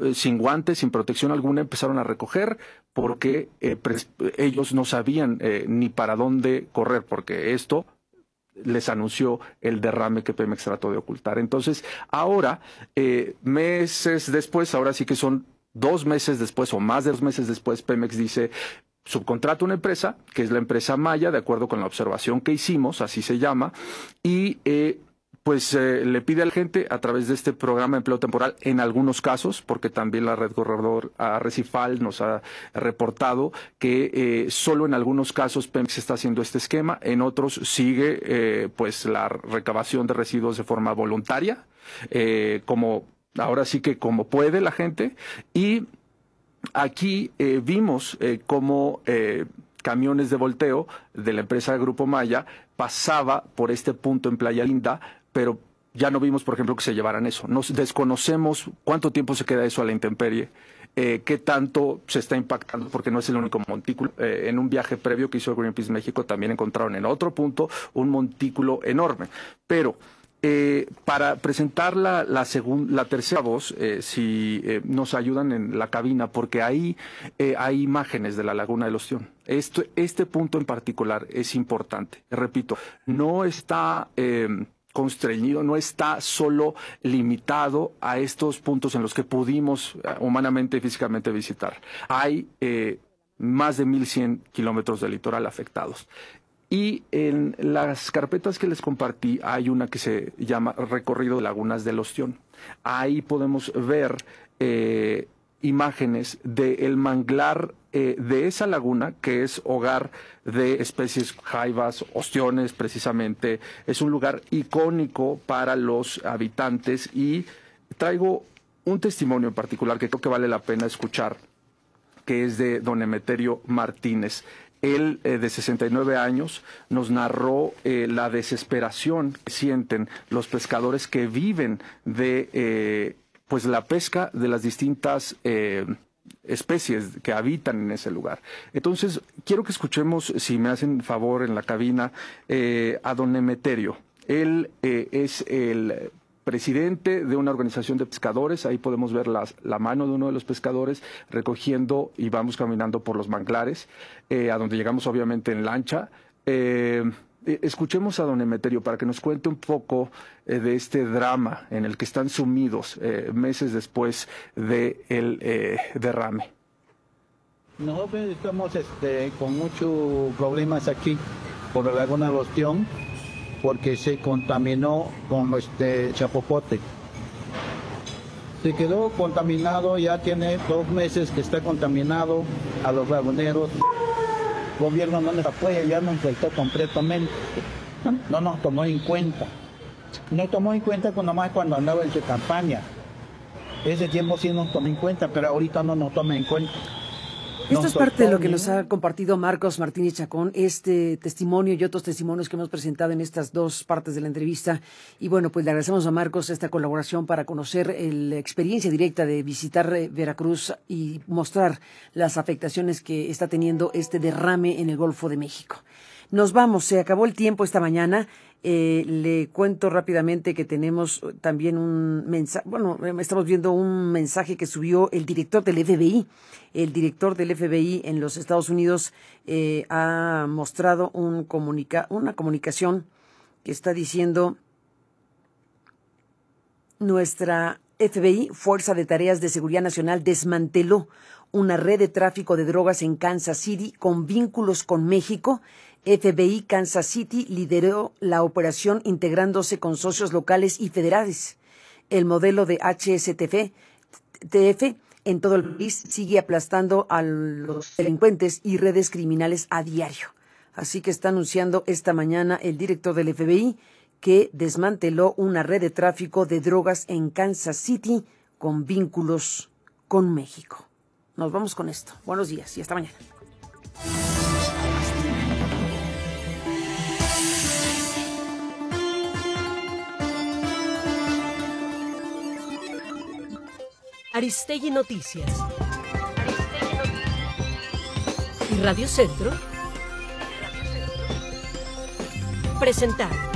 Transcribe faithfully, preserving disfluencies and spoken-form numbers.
eh, sin guantes, sin protección alguna, empezaron a recoger porque eh, ellos no sabían eh, ni para dónde correr, porque esto les anunció el derrame que Pemex trató de ocultar. Entonces, ahora, eh, meses después, ahora sí que son dos meses después o más de dos meses después, Pemex dice, subcontrata una empresa, que es la empresa Maya, de acuerdo con la observación que hicimos, así se llama, y eh, pues eh, le pide a la gente a través de este programa de empleo temporal, en algunos casos, porque también la red corredor Arrecifal nos ha reportado que eh, solo en algunos casos Pemex está haciendo este esquema, en otros sigue eh, pues la recabación de residuos de forma voluntaria, eh, como ahora sí que como puede la gente, y aquí eh, vimos eh, cómo eh, camiones de volteo de la empresa Grupo Maya pasaba por este punto en Playa Linda, pero ya no vimos, por ejemplo, que se llevaran eso. Nos desconocemos cuánto tiempo se queda eso a la intemperie, eh, qué tanto se está impactando, porque no es el único montículo. Eh, en un viaje previo que hizo Greenpeace México también encontraron en otro punto un montículo enorme. Pero Eh, para presentar la, la, la tercera voz, eh, si eh, nos ayudan en la cabina, porque ahí eh, hay imágenes de la Laguna del Ostión. Esto, este punto en particular es importante. Repito, no está eh, constreñido, no está solo limitado a estos puntos en los que pudimos eh, humanamente y físicamente visitar. Hay eh, más de mil cien kilómetros de litoral afectados. Y en las carpetas que les compartí hay una que se llama Recorrido de Lagunas del Ostión. Ahí podemos ver eh, imágenes del manglar eh, de esa laguna, que es hogar de especies jaivas, ostiones precisamente. Es un lugar icónico para los habitantes y traigo un testimonio en particular que creo que vale la pena escuchar, que es de don Emeterio Martínez. Él, eh, de sesenta y nueve años, nos narró eh, la desesperación que sienten los pescadores que viven de eh, pues la pesca de las distintas eh, especies que habitan en ese lugar. Entonces, quiero que escuchemos, si me hacen favor en la cabina, eh, a don Emeterio. Él eh, es el presidente de una organización de pescadores. Ahí podemos ver las, la mano de uno de los pescadores recogiendo, y vamos caminando por los manglares, eh, a donde llegamos obviamente en lancha. Eh, escuchemos a don Emeterio para que nos cuente un poco eh, de este drama en el que están sumidos eh, meses después del de eh, derrame. Nosotros estamos este, con muchos problemas aquí por la Laguna del Ostión, porque se contaminó con este chapopote. Se quedó contaminado, ya tiene dos meses que está contaminado a los laguneros. El gobierno no nos apoya, ya nos afectó completamente. No nos tomó en cuenta. No tomó en cuenta cuando más cuando andaba en su campaña. Ese tiempo sí nos tomó en cuenta, pero ahorita no nos toma en cuenta. Esto es parte de lo que nos ha compartido Marcos Martínez Chacón, este testimonio y otros testimonios que hemos presentado en estas dos partes de la entrevista. Y bueno, pues le agradecemos a Marcos esta colaboración para conocer la experiencia directa de visitar Veracruz y mostrar las afectaciones que está teniendo este derrame en el Golfo de México. Nos vamos, se acabó el tiempo esta mañana. Eh, le cuento rápidamente que tenemos también un mensaje, bueno, estamos viendo un mensaje que subió el director del F B I. El director del F B I en los Estados Unidos eh, ha mostrado un comunica, una comunicación que está diciendo: nuestra F B I, Fuerza de Tareas de Seguridad Nacional, desmanteló una red de tráfico de drogas en Kansas City con vínculos con México. F B I Kansas City lideró la operación integrándose con socios locales y federales. El modelo de H S T F en todo el país sigue aplastando a los delincuentes y redes criminales a diario. Así que está anunciando esta mañana el director del F B I que desmanteló una red de tráfico de drogas en Kansas City con vínculos con México. Nos vamos con esto. Buenos días y hasta mañana. Aristegui Noticias y Radio Centro presentaron